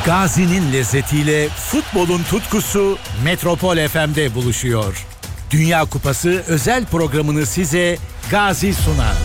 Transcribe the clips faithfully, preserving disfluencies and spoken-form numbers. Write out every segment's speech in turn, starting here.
Gazi'nin lezzetiyle futbolun tutkusu Metropol F M'de buluşuyor. Dünya Kupası özel programını size Gazi sunar.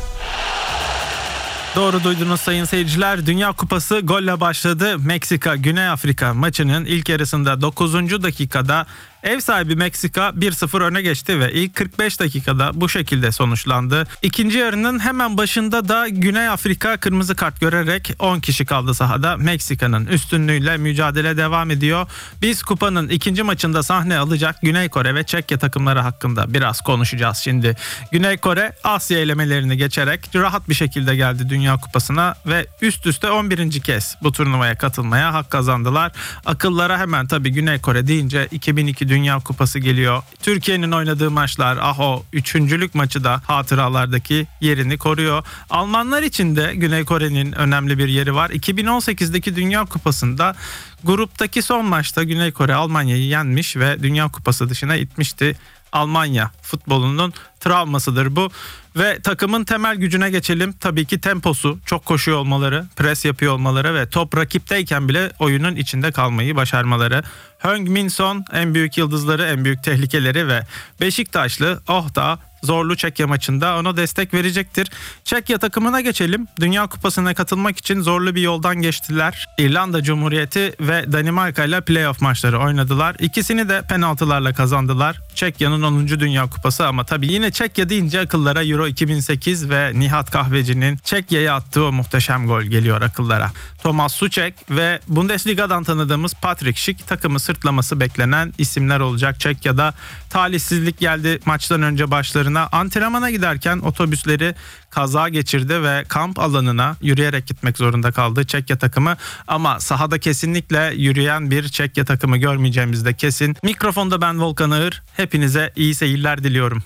Doğru duydunuz sayın seyirciler. Dünya Kupası golle başladı. Meksika Güney Afrika maçının ilk yarısında dokuzuncu dakikada ev sahibi Meksika bir sıfır öne geçti ve ilk kırk beş dakikada bu şekilde sonuçlandı. İkinci yarının hemen başında da Güney Afrika kırmızı kart görerek on kişi kaldı sahada. Meksika'nın üstünlüğüyle mücadele devam ediyor. Biz kupanın ikinci maçında sahne alacak Güney Kore ve Çekya takımları hakkında biraz konuşacağız şimdi. Güney Kore Asya elemelerini geçerek rahat bir şekilde geldi Dünya Kupası'na ve üst üste on birinci kez bu turnuvaya katılmaya hak kazandılar. Akıllara hemen tabii Güney Kore deyince iki bin iki Dünya Kupası geliyor. Türkiye'nin oynadığı maçlar, aho üçüncülük maçı da hatıralardaki yerini koruyor. Almanlar için de Güney Kore'nin önemli bir yeri var. iki bin on sekizdeki Dünya Kupası'nda gruptaki son maçta Güney Kore Almanya'yı yenmiş ve Dünya Kupası dışına itmişti. Almanya futbolunun travmasıdır bu. Ve takımın temel gücüne geçelim. Tabii ki temposu, çok koşuyor olmaları, pres yapıyor olmaları ve top rakipteyken bile oyunun içinde kalmayı başarmaları. Heung-min Son en büyük yıldızları, en büyük tehlikeleri ve Beşiktaşlı Oh da zorlu Çekya maçında ona destek verecektir. Çekya takımına geçelim. Dünya Kupası'na katılmak için zorlu bir yoldan geçtiler. İrlanda Cumhuriyeti ve Danimarka ile playoff maçları oynadılar. İkisini de penaltılarla kazandılar. Çekya'nın onuncu Dünya Kupası ama tabii yine Çekya deyince akıllara Euro iki bin sekiz ve Nihat Kahveci'nin Çekya'ya attığı o muhteşem gol geliyor akıllara. Thomas Souček ve Bundesliga'dan tanıdığımız Patrick Schick takımı sırtlaması beklenen isimler olacak. Çekya'da talihsizlik geldi maçtan önce başlarına. Antrenmana giderken otobüsleri kaza geçirdi ve kamp alanına yürüyerek gitmek zorunda kaldı Çekya takımı. Ama sahada kesinlikle yürüyen bir Çekya takımı görmeyeceğimiz de kesin. Mikrofonda ben Volkan Ağır. Hepinize iyi seyirler diliyorum.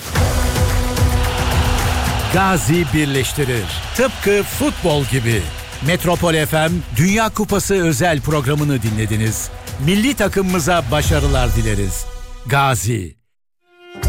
Gazi birleştirir. Tıpkı futbol gibi. Metropol F M Dünya Kupası özel programını dinlediniz. Milli takımımıza başarılar dileriz. Gazi.